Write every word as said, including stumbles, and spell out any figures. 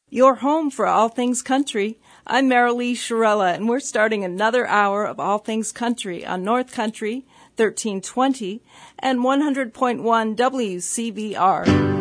Your home for all things country. I'm Marilee Shirella, and we're starting another hour of All Things Country on North Country, thirteen twenty, and one hundred point one W C B R.